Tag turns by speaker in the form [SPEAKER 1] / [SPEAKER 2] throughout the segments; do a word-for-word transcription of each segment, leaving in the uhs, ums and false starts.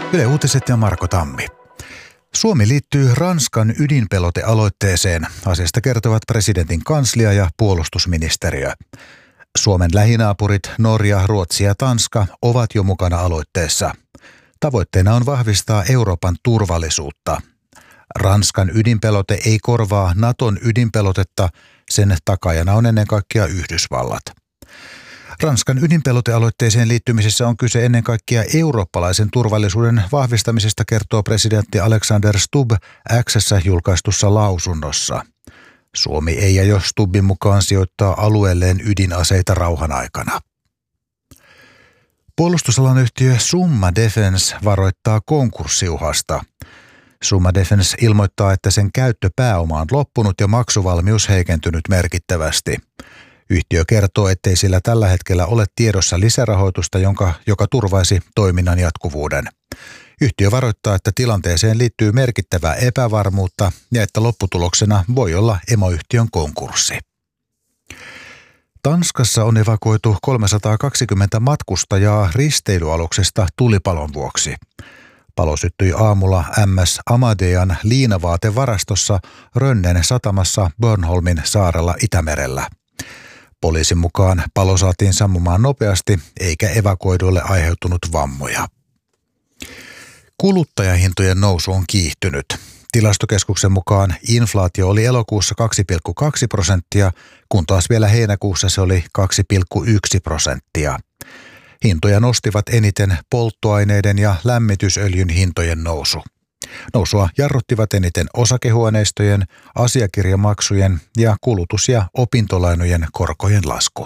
[SPEAKER 1] Yle Uutiset ja Marko Tammi. Suomi liittyy Ranskan ydinpelotealoitteeseen. Asiasta kertovat presidentin kanslia ja puolustusministeriö. Suomen lähinaapurit Norja, Ruotsi ja Tanska ovat jo mukana aloitteessa. Tavoitteena on vahvistaa Euroopan turvallisuutta. Ranskan ydinpelote ei korvaa Naton ydinpelotetta, sen takajana on ennen kaikkea Yhdysvallat. Ranskan ydinpelotealoitteeseen liittymisessä on kyse ennen kaikkea eurooppalaisen turvallisuuden vahvistamisesta, kertoo presidentti Alexander Stubb X:ssä julkaistussa lausunnossa. Suomi ei aio Stubbin mukaan sijoittaa alueelleen ydinaseita rauhan aikana. Puolustusalan yhtiö Summa Defence varoittaa konkurssiuhasta. Summa Defence ilmoittaa, että sen käyttöpääoma on loppunut ja maksuvalmius heikentynyt merkittävästi. Yhtiö kertoo, ettei sillä tällä hetkellä ole tiedossa lisärahoitusta, jonka, joka turvaisi toiminnan jatkuvuuden. Yhtiö varoittaa, että tilanteeseen liittyy merkittävää epävarmuutta ja että lopputuloksena voi olla emoyhtiön konkurssi. Tanskassa on evakuoitu kolmesataakaksikymmentä matkustajaa risteilyaluksesta tulipalon vuoksi. Palo syttyi aamulla M S Amadean liinavaatevarastossa Rönnen satamassa Bornholmin saarella Itämerellä. Poliisin mukaan palo saatiin sammumaan nopeasti eikä evakuoiduille aiheutunut vammoja. Kuluttajahintojen nousu on kiihtynyt. Tilastokeskuksen mukaan inflaatio oli elokuussa kaksi pilkku kaksi prosenttia, kun taas vielä heinäkuussa se oli kaksi pilkku yksi prosenttia. Hintoja nostivat eniten polttoaineiden ja lämmitysöljyn hintojen nousu. Nousua jarruttivat eniten osakehuoneistojen, asiakirjamaksujen ja kulutus- ja opintolainojen korkojen lasku.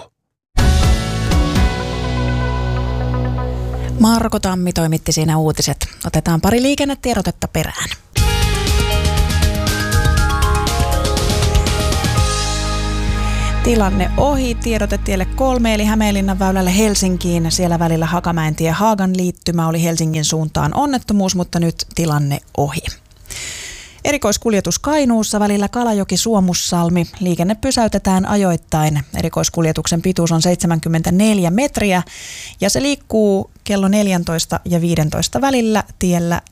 [SPEAKER 2] Marko Tammi toimitti siinä uutiset. Otetaan pari liikennetiedotetta perään. Tilanne ohi. Tiedote tielle kolme eli Hämeenlinnan väylälle Helsinkiin. Siellä välillä Hakamäentie Haagan liittymä oli Helsingin suuntaan onnettomuus, mutta nyt tilanne ohi. Erikoiskuljetus Kainuussa välillä Kalajoki-Suomussalmi. Liikenne pysäytetään ajoittain. Erikoiskuljetuksen pituus on seitsemänkymmentäneljä metriä ja se liikkuu kello neljätoista ja viisitoista välillä tiellä